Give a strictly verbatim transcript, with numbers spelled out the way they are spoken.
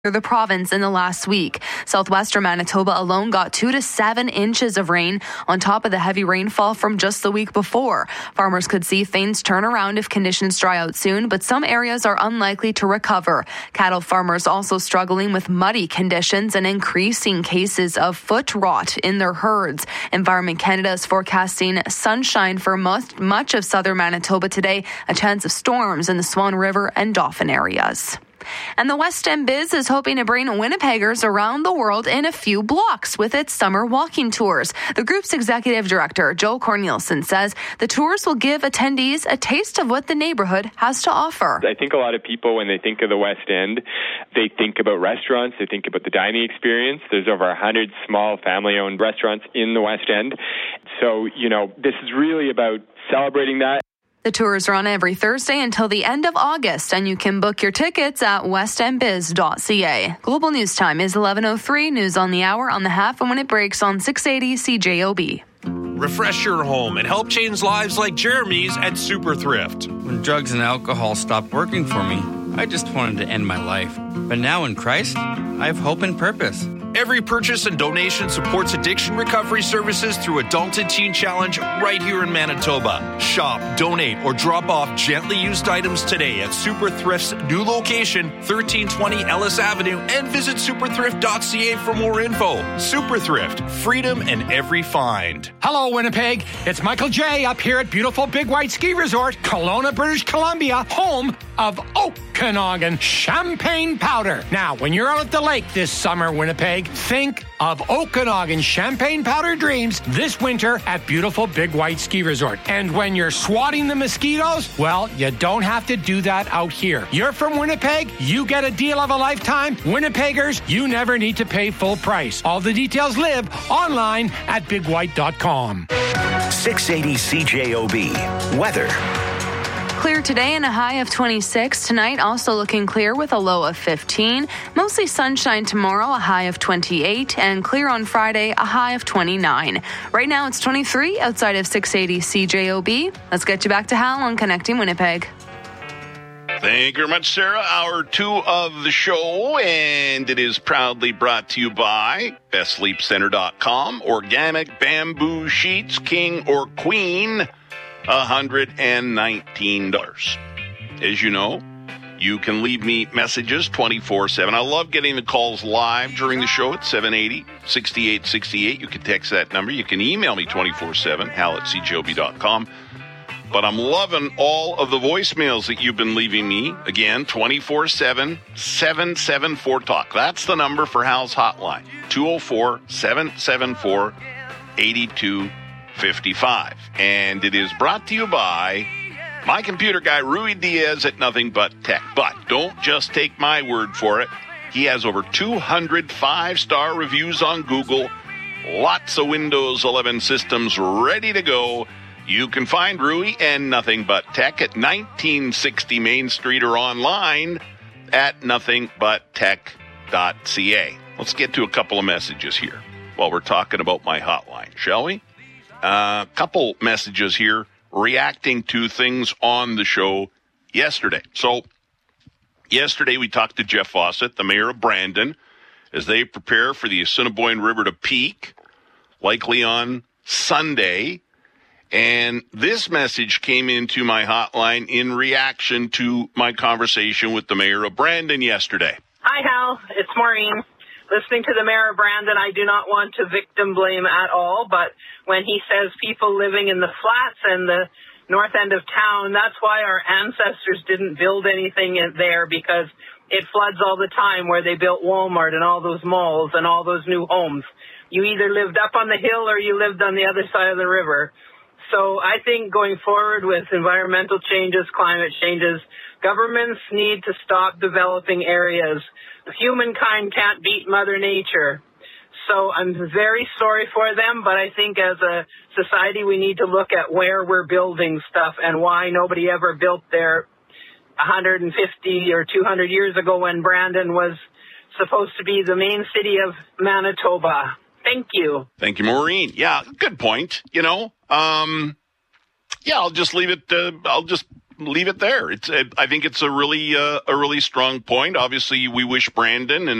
the province in the last week. Southwestern Manitoba alone got two to seven inches of rain on top of the heavy rainfall from just the week before. Farmers could see things turn around if conditions dry out soon, but some areas are unlikely to recover. Cattle farmers also struggling with muddy conditions and increasing cases of foot rot in their herds. Environment Canada is forecasting sunshine for much, much of southern Manitoba today, a chance of storms in the Swan River and Dauphin areas. And the West End Biz is hoping to bring Winnipeggers around the world in a few blocks with its summer walking tours. The group's executive director, Joe Cornelison, says the tours will give attendees a taste of what the neighborhood has to offer. I think a lot of people, when they think of the West End, they think about restaurants, they think about the dining experience. There's over one hundred small family-owned restaurants in the West End. So, you know, this is really about celebrating that. The tours run every Thursday until the end of August, and you can book your tickets at west end biz dot c a. Global News Time is eleven oh three. News on the hour, on the half, and when it breaks on six eighty C J O B. Refresh your home and help change lives like Jeremy's at Super Thrift. When drugs and alcohol stopped working for me, I just wanted to end my life. But now in Christ, I have hope and purpose. Every purchase and donation supports addiction recovery services through Adult and Teen Challenge right here in Manitoba. Shop, donate, or drop off gently used items today at Super Thrift's new location, thirteen twenty Ellis Avenue, and visit super thrift dot c a for more info. Super Thrift, freedom in every find. Hello, Winnipeg. It's Michael J. up here at beautiful Big White Ski Resort, Kelowna, British Columbia, home of Okanagan Champagne Powder. Now, when you're out at the lake this summer, Winnipeg, think of Okanagan Champagne Powder dreams this winter at beautiful Big White Ski Resort. And when you're swatting the mosquitoes, well, you don't have to do that out here. You're from Winnipeg, you get a deal of a lifetime. Winnipeggers, you never need to pay full price. All the details live online at big white dot com. six eighty C J O B. Weather. Clear today and a high of twenty-six. Tonight also looking clear with a low of fifteen. Mostly sunshine tomorrow, a high of twenty-eight. And clear on Friday, a high of twenty-nine. Right now it's twenty-three outside of six eighty C J O B. Let's get you back to Hal on Connecting Winnipeg. Thank you very much, Sarah. Hour two of the show, and it is proudly brought to you by best sleep center dot com. Organic bamboo sheets, king or queen, one hundred nineteen dollars. As you know, you can leave me messages twenty-four seven. I love getting the calls live during the show at seven eighty, sixty-eight sixty-eight. You can text that number. You can email me twenty-four seven, hal at c j o b dot com. But I'm loving all of the voicemails that you've been leaving me. Again, twenty-four seven, seven seven four, talk. That's the number for Hal's hotline, two oh four, seven seven four, eight two five five. And it is brought to you by my computer guy, Rui Diaz at Nothing But Tech. But don't just take my word for it. He has over two hundred five-star reviews on Google, lots of Windows eleven systems ready to go. You can find Rui and Nothing But Tech at nineteen sixty Main Street or online at nothing but tech dot c a. Let's get to a couple of messages here while we're talking about my hotline, shall we? A uh, couple messages here reacting to things on the show yesterday. So yesterday we talked to Jeff Fawcett, the mayor of Brandon, as they prepare for the Assiniboine River to peak, likely on Sunday. And this message came into my hotline in reaction to my conversation with the mayor of Brandon yesterday. Hi, Hal. It's Maureen. Listening to the mayor of Brandon, I do not want to victim blame at all, but when he says people living in the flats and the north end of town, that's why our ancestors didn't build anything in there, because it floods all the time where they built Walmart and all those malls and all those new homes. You either lived up on the hill or you lived on the other side of the river. So I think going forward with environmental changes, climate changes, governments need to stop developing areas. Humankind can't beat Mother Nature. So I'm very sorry for them, but I think as a society we need to look at where we're building stuff and why nobody ever built there one hundred fifty or two hundred years ago when Brandon was supposed to be the main city of Manitoba. Thank you. Thank you, Maureen. Yeah, good point. You know, um, yeah, I'll just leave it. Uh, I'll just leave it there. It's, it, I think it's a really, uh, a really strong point. Obviously, we wish Brandon and